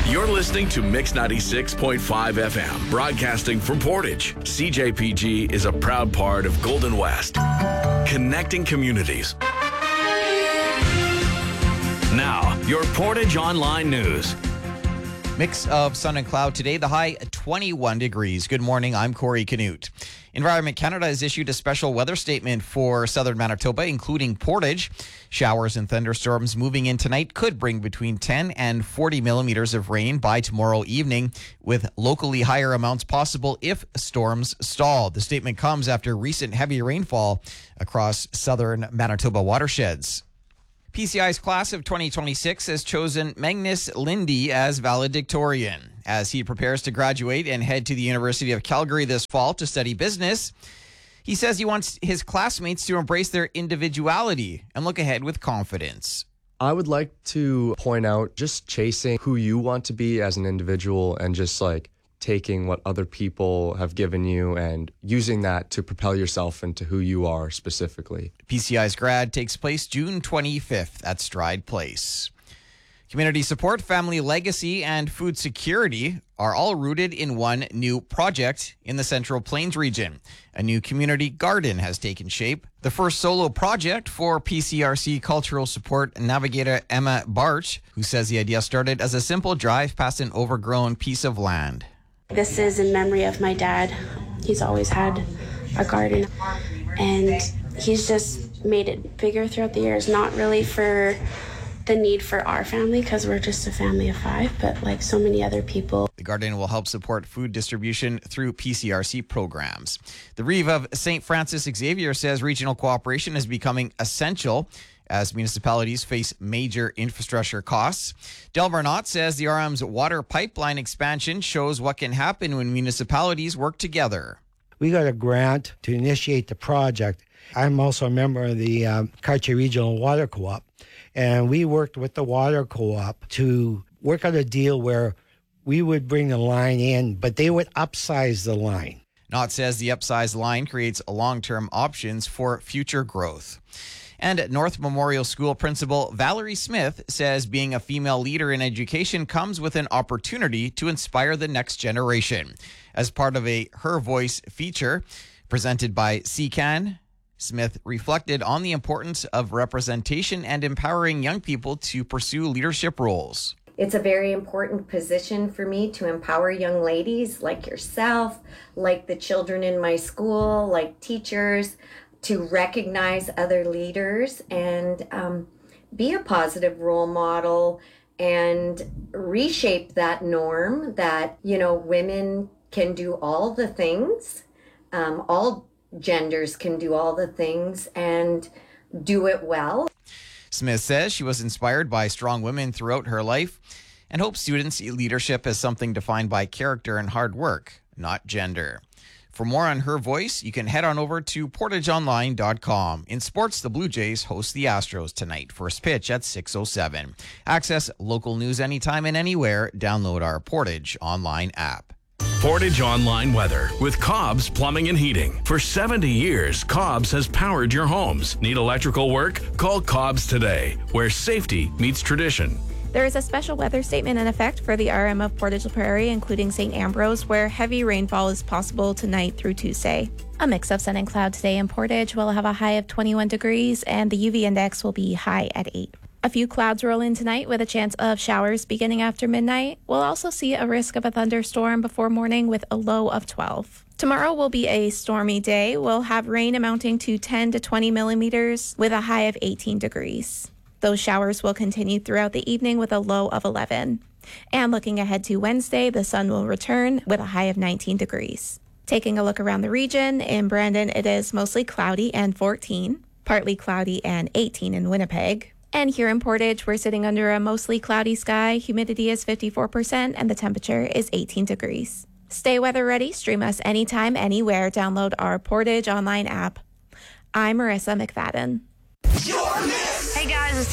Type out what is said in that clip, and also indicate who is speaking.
Speaker 1: You're listening to Mix 96.5 FM, broadcasting from Portage. CJPG is a proud part of Golden West, connecting communities. Now, your Portage Online News.
Speaker 2: Mix of sun and cloud today, the high 21 degrees. Good morning, I'm Corey Canute. Environment Canada has issued a special weather statement for southern Manitoba, including Portage. Showers and thunderstorms moving in tonight could bring between 10 and 40 millimeters of rain by tomorrow evening, with locally higher amounts possible if storms stall. The statement comes after recent heavy rainfall across southern Manitoba watersheds. PCI's class of 2026 has chosen Magnus Lindy as valedictorian. As he prepares to graduate and head to the University of Calgary this fall to study business, he says he wants his classmates to embrace their individuality and look ahead with confidence.
Speaker 3: I would like to point out just chasing who you want to be as an individual and just taking what other people have given you and using that to propel yourself into who you are specifically.
Speaker 2: PCI's grad takes place June 25th at Stride Place. Community support, family legacy, and food security are all rooted in one new project in the Central Plains region. A new community garden has taken shape. The first solo project for PCRC cultural support navigator Emma Barch, who says the idea started as a simple drive past an overgrown piece of land.
Speaker 4: This is in memory of my dad. He's always had a garden, and he's just made it bigger throughout the years, not really for the need for our family because we're just a family of 5, but like so many other people.
Speaker 2: The garden will help support food distribution through PCRC programs. The Reeve of St. Francis Xavier says regional cooperation is becoming essential as municipalities face major infrastructure costs. Del Bernat says the RM's water pipeline expansion shows what can happen when municipalities work together.
Speaker 5: We got a grant to initiate the project. I'm also a member of the Cartier Regional Water Co-op, and we worked with the water co-op to work out a deal where we would bring the line in, but they would upsize the line.
Speaker 2: Knott says the upsized line creates long-term options for future growth. And North Memorial School Principal Valerie Smith says being a female leader in education comes with an opportunity to inspire the next generation. As part of a Her Voice feature presented by CCAN, Smith reflected on the importance of representation and empowering young people to pursue leadership roles.
Speaker 6: It's a very important position for me to empower young ladies like yourself, like the children in my school, like teachers, to recognize other leaders and be a positive role model and reshape that norm that, women can do all the things, all genders can do all the things and do it well.
Speaker 2: Smith says she was inspired by strong women throughout her life and hopes students see leadership as something defined by character and hard work, not gender. For more on Her Voice, you can head on over to portageonline.com. In sports, the Blue Jays host the Astros tonight. First pitch at 6:07. Access local news anytime and anywhere. Download our Portage Online app.
Speaker 1: Portage Online Weather with Cobb's Plumbing and Heating. For 70 years, Cobb's has powered your homes. Need electrical work? Call Cobb's today, where safety meets tradition.
Speaker 7: There is a special weather statement in effect for the RM of Portage La Prairie, including St. Ambrose, where heavy rainfall is possible tonight through Tuesday. A mix of sun and cloud today in Portage. Will have a high of 21 degrees, and the UV index will be high at 8. A few clouds roll in tonight with a chance of showers beginning after midnight. We'll also see a risk of a thunderstorm before morning with a low of 12. Tomorrow will be a stormy day. We'll have rain amounting to 10 to 20 millimeters with a high of 18 degrees. Those showers will continue throughout the evening with a low of 11. And looking ahead to Wednesday, the sun will return with a high of 19 degrees. Taking a look around the region, in Brandon it is mostly cloudy and 14, partly cloudy and 18 in Winnipeg. And here in Portage, we're sitting under a mostly cloudy sky, humidity is 54%, and the temperature is 18 degrees. Stay weather ready, stream us anytime, anywhere, download our Portage Online app. I'm Marissa McFadden.
Speaker 8: You're